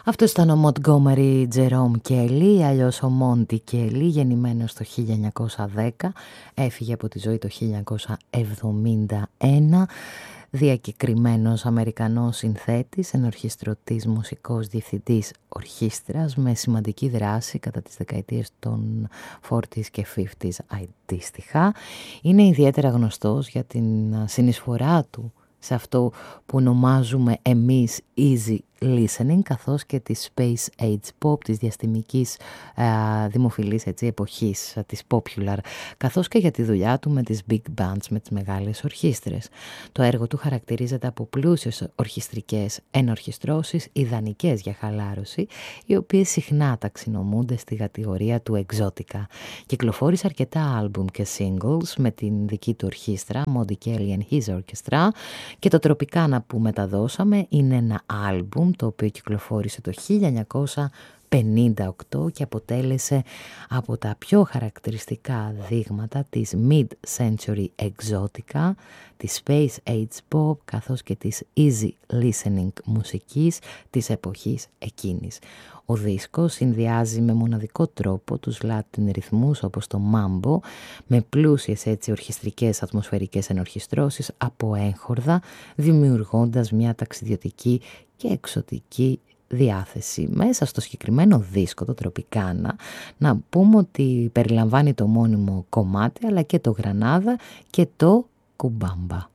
Αυτό ήταν ο Montgomery Jerome Kelly, αλλιώς ο Monty Kelly, γεννημένος το 1910, έφυγε από τη ζωή το 1971, διακεκριμένος Αμερικανός συνθέτης, ενορχιστρωτής, μουσικός, διευθυντής ορχήστρας με σημαντική δράση κατά τις δεκαετίες των 40s και 50s αντίστοιχα. Είναι ιδιαίτερα γνωστός για την συνεισφορά του σε αυτό που ονομάζουμε εμείς easy listening, καθώς και της space age pop, της διαστημικής δημοφιλής εποχής, της popular, καθώς και για τη δουλειά του με τις big bands, με τις μεγάλες ορχήστρες. Το έργο του χαρακτηρίζεται από πλούσιες ορχιστρικές ενορχιστρώσεις, ιδανικές για χαλάρωση, οι οποίες συχνά ταξινομούνται στη κατηγορία του εξώτικα. Κυκλοφόρησε αρκετά άλμπουμ και singles με την δική του ορχήστρα, Monty Kelly and His Orchestra, και το Τροπικάνα που μεταδώσαμε είναι ένα άλμπουμ το οποίο κυκλοφόρησε το 1958 και αποτέλεσε από τα πιο χαρακτηριστικά δείγματα της mid-century exotica, της space age pop, καθώς και της easy listening μουσικής της εποχής εκείνης. Ο δίσκος συνδυάζει με μοναδικό τρόπο τους Latin ρυθμούς όπως το mambo με πλούσιες ορχιστρικές ατμοσφαιρικές ενορχιστρώσεις από έγχορδα, δημιουργώντας μια ταξιδιωτική και εξωτική διάθεση. Μέσα στο συγκεκριμένο δίσκο, το Τροπικάνα, να πούμε ότι περιλαμβάνει το μόνιμο κομμάτι αλλά και το Γρανάδα και το Κουμπάμπα.